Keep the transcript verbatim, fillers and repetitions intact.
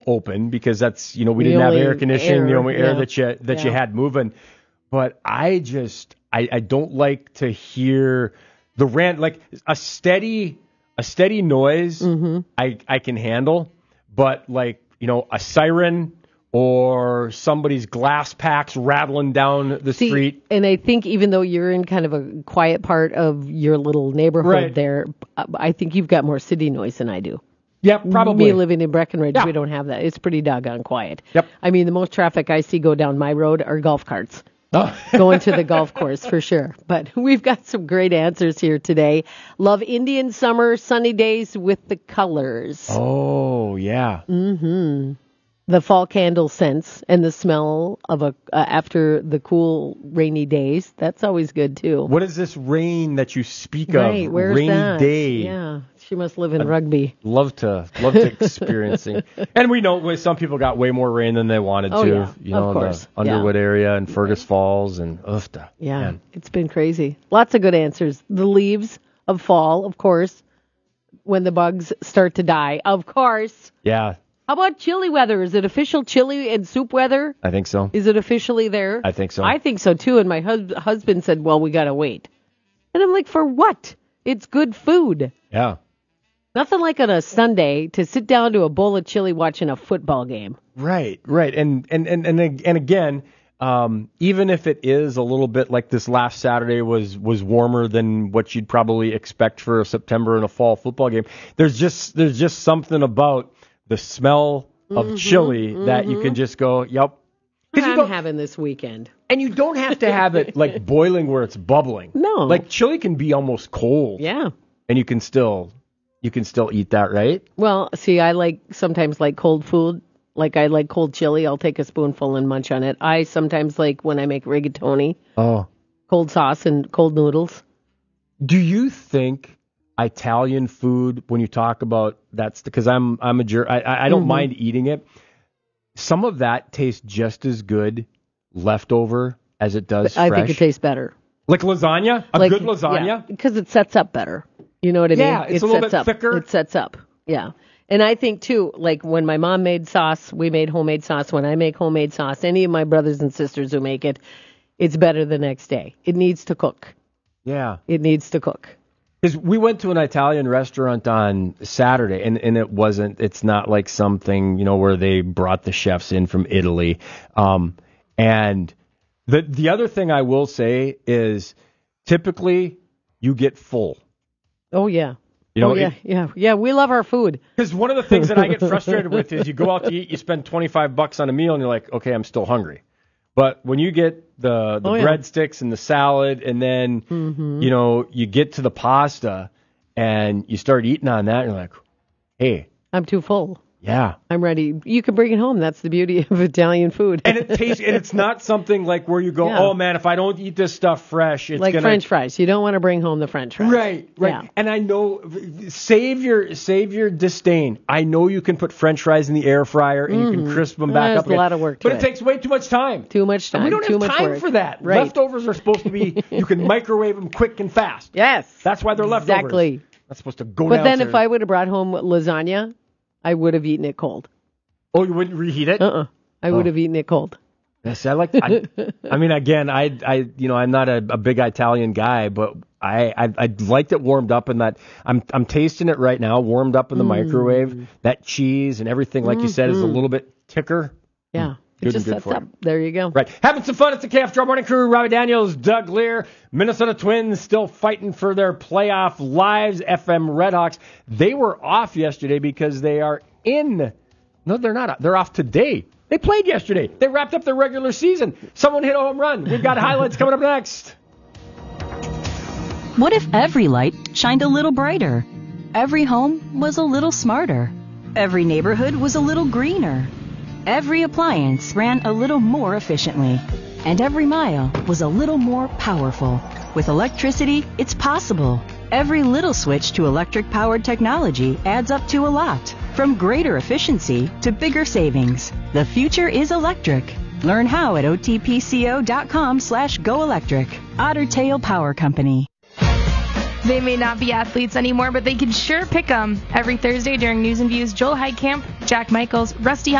open because that's, you know, we The didn't have only air conditioning, air, the only air yeah. that you, that Yeah. you had moving. But I just, I, I don't like to hear the rant, like a steady, a steady noise Mm-hmm. I, I can handle, but like, you know, a siren or somebody's glass packs rattling down the See, street. and I think even though you're in kind of a quiet part of your little neighborhood Right. there, I think you've got more city noise than I do. Yeah, probably. Me living in Breckenridge, Yeah. we don't have that. It's pretty doggone quiet. Yep. I mean, the most traffic I see go down my road are golf carts. Oh. Going to the golf course for sure. But we've got some great answers here today. Love Indian summer, sunny days with the colors. Oh, yeah. Mm-hmm. The fall candle scents and the smell of a uh, after the cool rainy days. That's always good too. What is this rain that you speak Right, of? where's Rainy that? day. Yeah, she must live in Rugby. Love to, love to experiencing. And we know some people got way more rain than they wanted Oh, to. yeah, you know, of in course. the Underwood Yeah. area and Fergus Falls and Ufta. Yeah, Man. it's been crazy. Lots of good answers. The leaves of fall, of course, when the bugs start to die, of course. Yeah, How about chilly weather? Is it official chili and soup weather? I think so. Is it officially there? I think so. I think so too. And my hus- husband said, well, we got to wait. And I'm like, for what? It's good food. Yeah. Nothing like on a Sunday to sit down to a bowl of chili watching a football game. Right, right. And and and and, and again, um, even if it is a little bit like this last Saturday was was warmer than what you'd probably expect for a September and a fall football game, there's just there's just something about the smell of Mm-hmm, chili that you can just go, yep. 'Cause you I'm don't- having this weekend. And you don't have to have it like boiling where it's bubbling. No. Like chili can be almost cold. Yeah. And you can still you can still eat that, right? Well, see, I like sometimes like cold food. Like I like cold chili. I'll take a spoonful and munch on it. I sometimes like when I make rigatoni, Oh. cold sauce and cold noodles. Do you think Italian food, when you talk about that's because I'm I'm a jerk, I I I don't Mm-hmm. mind eating it. Some of that tastes just as good leftover as it does I fresh. think it tastes better. Like lasagna, a Like, good lasagna. because it sets up better. You know what I mean? Yeah, it's it a little sets bit up. thicker. It sets up. Yeah. And I think too, like when my mom made sauce, we made homemade sauce. When I make homemade sauce, any of my brothers and sisters who make it, it's better the next day. It needs to cook. Yeah. It needs to cook. Because we went to an Italian restaurant on Saturday, and, and it wasn't, it's not like something, you know, where they brought the chefs in from Italy. Um, and the the other thing I will say is typically you get full. Oh yeah. You know, oh, yeah, yeah, yeah. We love our food. Because one of the things that I get frustrated with is you go out to eat, you spend twenty-five bucks on a meal, and you're like, okay, I'm still hungry. But when you get the, the Oh, yeah. breadsticks and the salad, and then, Mm-hmm. you know, you get to the pasta, and you start eating on that, and you're like, hey, I'm too full. yeah. I'm ready. You can bring it home. That's the beauty of Italian food. And it tastes, and it's not something like where you go, Yeah. oh, man, if I don't eat this stuff fresh, it's like going to... French fries. You don't want to bring home the French fries. Right, right. Yeah. And I know, save your save your disdain. I know you can put French fries in the air fryer and you can crisp them back There's up a again. lot of work to But it. it. takes way too much time. Too much time. And we don't too have much time work. for that. Right. Leftovers are supposed to be, you can microwave them quick and fast. Yes. That's why they're leftovers. Exactly. That's supposed to go But down then to- if I would have brought home lasagna, I would have eaten it cold. Oh, you wouldn't reheat it? Uh-uh. I would Oh. have eaten it cold. Yes, I like. I, I mean, again, I, I, you know, I'm not a, a big Italian guy, but I, I, I liked it warmed up, and that I'm, I'm tasting it right now, warmed up in the Mm. microwave. That cheese and everything, like you said, is a little bit thicker. Yeah. Good It just and good sets for up. you. There you go. Right, having some fun. It's the K F Drum Morning Crew. Robbie Daniels, Doug Lear, Minnesota Twins still fighting for their playoff lives. F M Redhawks. They were off yesterday because they are in. No, they're not. They're off today. They played yesterday. They wrapped up their regular season. Someone hit a home run. We've got highlights coming up next. What if every light shined a little brighter? Every home was a little smarter. Every neighborhood was a little greener. Every appliance ran a little more efficiently. And every mile was a little more powerful. With electricity, it's possible. Every little switch to electric-powered technology adds up to a lot. From greater efficiency to bigger savings. The future is electric. Learn how at otpco.com slash go electric. Otter Tail Power Company. They may not be athletes anymore, but they can sure pick 'em. Every Thursday during News and Views, Joel Heidkamp, Jack Michaels, Rusty